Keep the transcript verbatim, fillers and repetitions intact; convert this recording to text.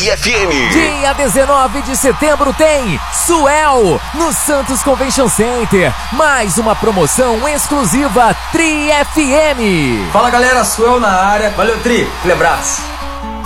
Tri F M. Dia dezenove de setembro tem Suel no Santos Convention Center. Mais uma promoção exclusiva Tri F M. Fala galera, Suel na área. Valeu, Tri. Aquele abraço.